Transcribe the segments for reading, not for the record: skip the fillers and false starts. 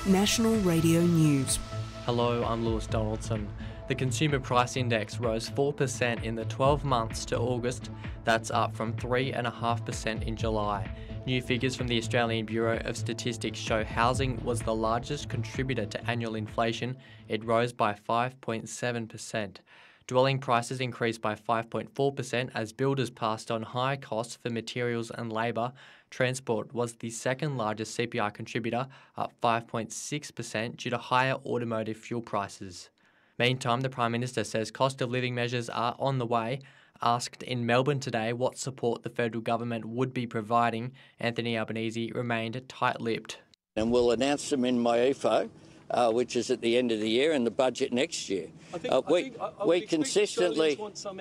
National Radio News. Hello, I'm Lewis Donaldson. The Consumer Price Index rose 4% in the 12 months to August. That's up from 3.5% in July. New figures from the Australian Bureau of Statistics show housing was the largest contributor to annual inflation. It rose by 5.7%. Dwelling prices increased by 5.4% as builders passed on higher costs for materials and labour. Transport was the second largest CPI contributor, up 5.6% due to higher automotive fuel prices. Meantime, the Prime Minister says cost of living measures are on the way. Asked in Melbourne today what support the federal government would be providing, Anthony Albanese remained tight-lipped. And we'll announce them in my EFO, which is at the end of the year, and the budget next year. We consistently,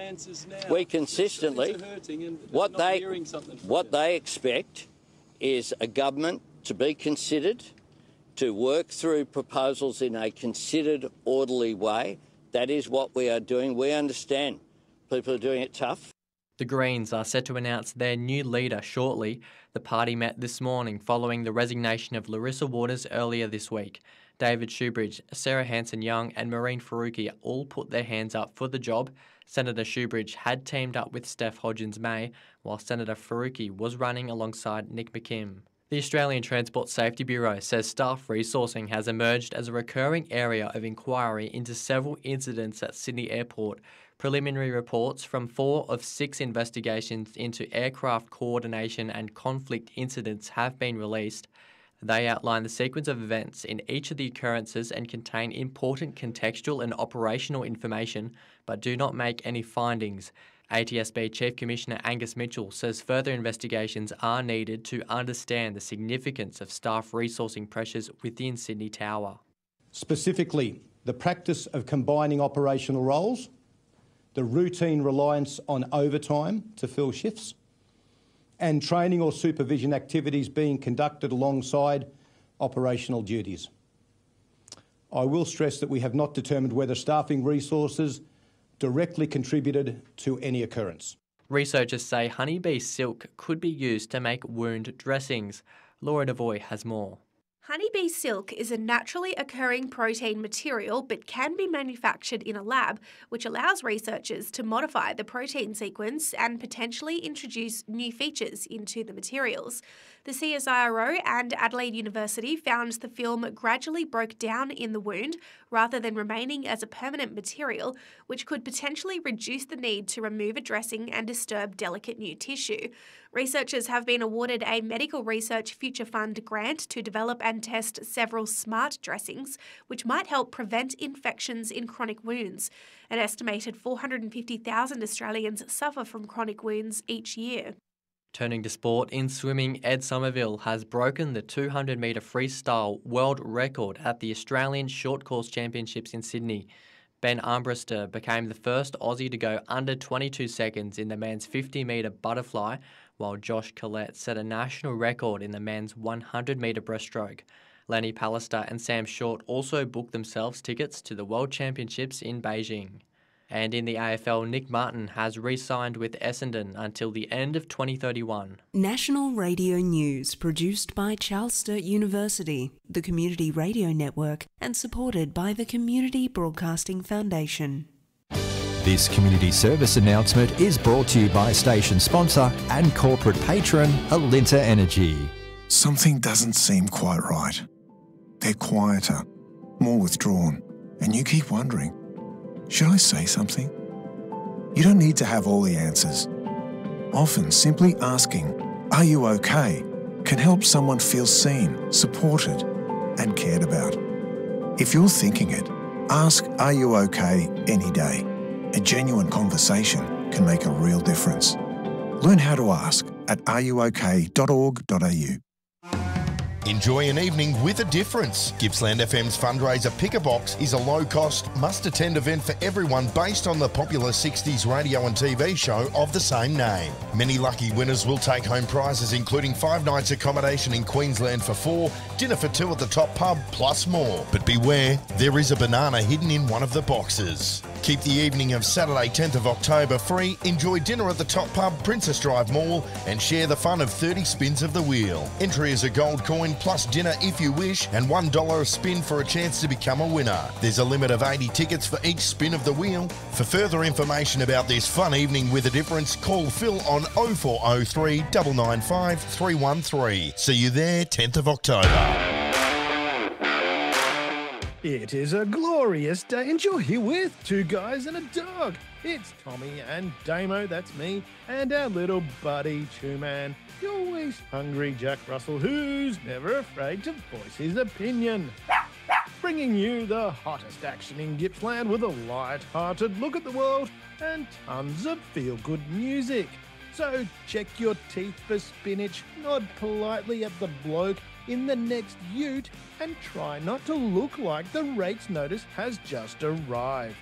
what they expect is a government to be considered, to work through proposals in a considered, orderly way. That is what we are doing. We understand people are doing it tough. The Greens are set to announce their new leader shortly. The party met this morning following the resignation of Larissa Waters earlier this week. David Shoebridge, Sarah Hanson-Young and Maureen Faruqi all put their hands up for the job. Senator Shoebridge had teamed up with Steph Hodgins-May, while Senator Faruqi was running alongside Nick McKim. The Australian Transport Safety Bureau says staff resourcing has emerged as a recurring area of inquiry into several incidents at Sydney Airport. Preliminary reports from 4 of 6 investigations into aircraft coordination and conflict incidents have been released. They outline the sequence of events in each of the occurrences and contain important contextual and operational information, but do not make any findings. ATSB Chief Commissioner Angus Mitchell says further investigations are needed to understand the significance of staff resourcing pressures within Sydney Tower. Specifically, the practice of combining operational roles, the routine reliance on overtime to fill shifts, and training or supervision activities being conducted alongside operational duties. I will stress that we have not determined whether staffing resources directly contributed to any occurrence. Researchers say honeybee silk could be used to make wound dressings. Laura Devoy has more. Honeybee silk is a naturally occurring protein material but can be manufactured in a lab, which allows researchers to modify the protein sequence and potentially introduce new features into the materials. The CSIRO and Adelaide University found the film gradually broke down in the wound rather than remaining as a permanent material, which could potentially reduce the need to remove a dressing and disturb delicate new tissue. Researchers have been awarded a Medical Research Future Fund grant to develop and test several smart dressings, which might help prevent infections in chronic wounds. An estimated 450,000 Australians suffer from chronic wounds each year. Turning to sport, in swimming, Ed Somerville has broken the 200-metre freestyle world record at the Australian Short Course Championships in Sydney. Ben Armbruster became the first Aussie to go under 22 seconds in the men's 50-metre butterfly, while Josh Collette set a national record in the men's 100-metre breaststroke. Lenny Pallister and Sam Short also booked themselves tickets to the World Championships in Beijing. And in the AFL, Nick Martin has re-signed with Essendon until the end of 2031. National Radio News, produced by Charles Sturt University, the Community Radio Network, and supported by the Community Broadcasting Foundation. This community service announcement is brought to you by station sponsor and corporate patron, Alinta Energy. Something doesn't seem quite right. They're quieter, more withdrawn, and you keep wondering, should I say something? You don't need to have all the answers. Often simply asking, "Are you okay?" can help someone feel seen, supported, and cared about. If you're thinking it, ask "Are you okay?" any day. A genuine conversation can make a real difference. Learn how to ask at areyouok.org.au. Enjoy an evening with a difference. Gippsland FM's fundraiser Pick a Box is a low-cost, must-attend event for everyone based on the popular 60s radio and TV show of the same name. Many lucky winners will take home prizes including 5 nights accommodation in Queensland for 4, dinner for 2 at the top pub, plus more. But beware, there is a banana hidden in one of the boxes. Keep the evening of Saturday 10th of October free, enjoy dinner at the Top Pub, Princess Drive Mall, and share the fun of 30 spins of the wheel. Entry is a gold coin plus dinner if you wish, and $1 a spin for a chance to become a winner. There's a limit of 80 tickets for each spin of the wheel. For further information about this fun evening with a difference, call Phil on 0403 995 313. See you there 10th of October. It is a glorious day, and you're here with two guys and a dog. It's Tommy and Damo, that's me, and our little buddy, Two Man, the always hungry Jack Russell, who's never afraid to voice his opinion. Bringing you the hottest action in Gippsland with a light-hearted look at the world and tons of feel-good music. So check your teeth for spinach, nod politely at the bloke in the next ute, and try not to look like the rates notice has just arrived.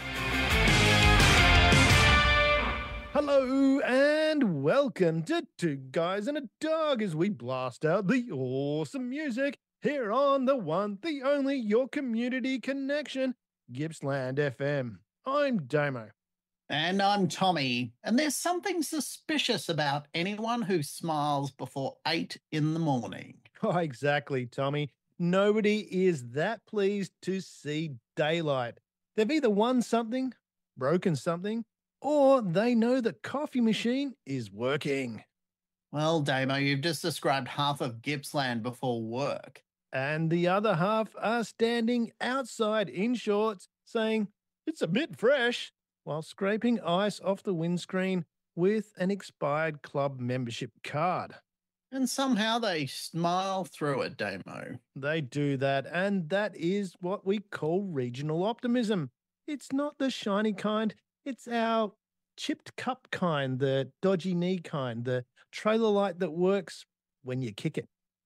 Hello and welcome to Two Guys and a Dog as we blast out the awesome music here on the one, the only, your community connection, Gippsland FM. I'm Damo. And I'm Tommy, and there's something suspicious about anyone who smiles before 8 in the morning. Oh, exactly, Tommy. Nobody is that pleased to see daylight. They've either won something, broken something, or they know the coffee machine is working. Well, Damo, you've just described half of Gippsland before work. And the other half are standing outside in shorts saying, "It's a bit fresh," while scraping ice off the windscreen with an expired club membership card. And somehow they smile through it, Damo. They do that, and that is what we call regional optimism. It's not the shiny kind, it's our chipped cup kind, the dodgy knee kind, the trailer light that works when you kick it.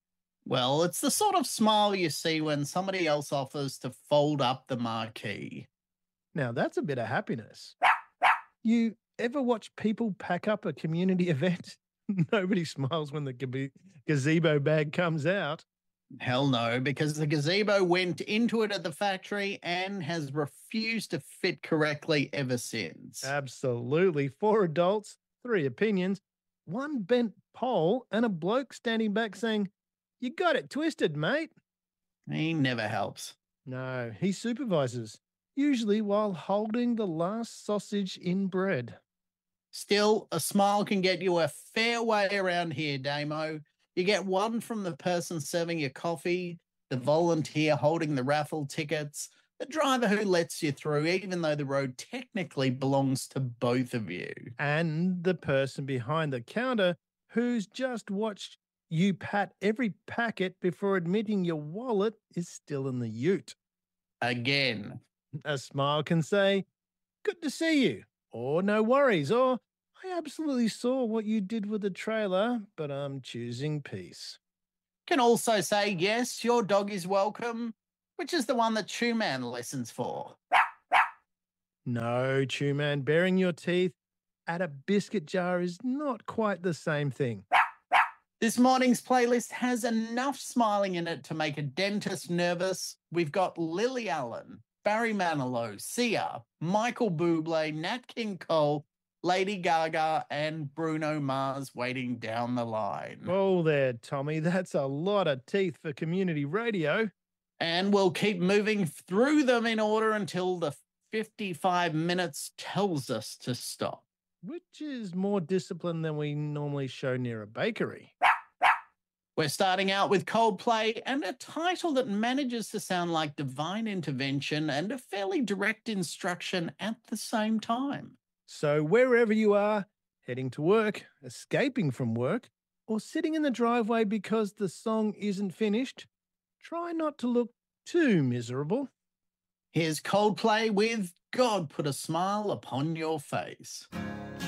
Well, it's the sort of smile you see when somebody else offers to fold up the marquee. Now, that's a bit of happiness. You ever watch people pack up a community event? Nobody smiles when the gazebo bag comes out. Hell no, because the gazebo went into it at the factory and has refused to fit correctly ever since. Absolutely. 4 adults, 3 opinions, 1 bent pole, and a bloke standing back saying, "You got it twisted, mate." He never helps. No, he supervises, usually while holding the last sausage in bread. Still, a smile can get you a fair way around here, Damo. You get one from the person serving your coffee, the volunteer holding the raffle tickets, the driver who lets you through even though the road technically belongs to both of you. And the person behind the counter who's just watched you pat every packet before admitting your wallet is still in the ute. Again. A smile can say, "Good to see you," or "No worries," or "I absolutely saw what you did with the trailer, but I'm choosing peace." Can also say, "Yes, your dog is welcome," which is the one that Chew Man listens for. No, Chew Man, baring your teeth at a biscuit jar is not quite the same thing. This morning's playlist has enough smiling in it to make a dentist nervous. We've got Lily Allen, Barry Manilow, Sia, Michael Bublé, Nat King Cole, Lady Gaga, and Bruno Mars waiting down the line. Oh there, Tommy, that's a lot of teeth for community radio. And we'll keep moving through them in order until the 55 minutes tells us to stop. Which is more discipline than we normally show near a bakery. We're starting out with Coldplay and a title that manages to sound like divine intervention and a fairly direct instruction at the same time. So wherever you are, heading to work, escaping from work, or sitting in the driveway because the song isn't finished, try not to look too miserable. Here's Coldplay with God Put a Smile Upon Your Face.